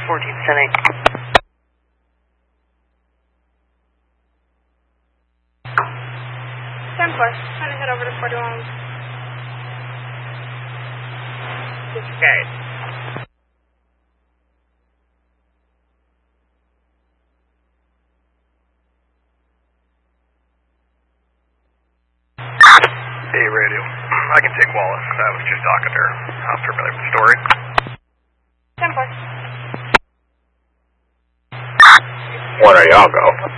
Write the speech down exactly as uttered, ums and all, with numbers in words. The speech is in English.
fourteen ten eight. ten plus, trying to head over to forty-one. Disregard. Hey, radio. I can take Wallace. I was just talking to her. I'm familiar with the story. ten plus. Where do y'all go?